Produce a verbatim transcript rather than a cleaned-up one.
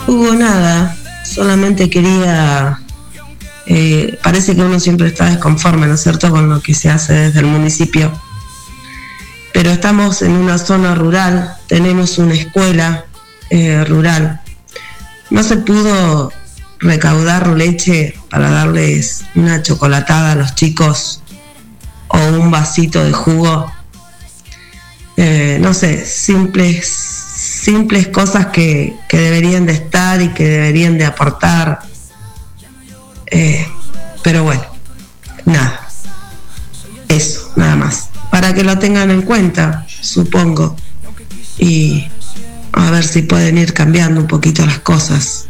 Hugo, nada, solamente quería, eh, parece que uno siempre está desconforme, ¿no es cierto?, con lo que se hace desde el municipio, pero estamos en una zona rural, tenemos una escuela eh, rural, no se pudo recaudar leche para darles una chocolatada a los chicos o un vasito de jugo, eh, no sé, simples simples cosas que, que deberían de estar y que deberían de aportar, eh, pero bueno, nada, eso, nada más, para que lo tengan en cuenta, supongo, y a ver si pueden ir cambiando un poquito las cosas.